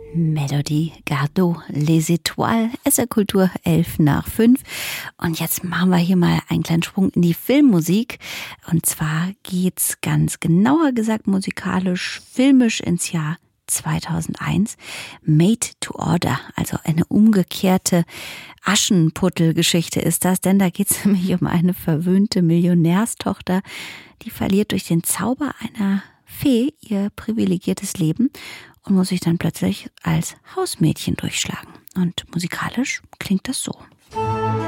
Melodie Gardot, Les Étoiles, SR-Kultur 11 nach 5. Und jetzt machen wir hier mal einen kleinen Sprung in die Filmmusik. Und zwar geht's ganz genauer gesagt musikalisch, filmisch ins Jahr 2001. Made to Order, also eine umgekehrte Aschenputtel-Geschichte ist das, denn da geht's nämlich um eine verwöhnte Millionärstochter, die verliert durch den Zauber einer Fee ihr privilegiertes Leben und muss sich dann plötzlich als Hausmädchen durchschlagen. Und musikalisch klingt das so.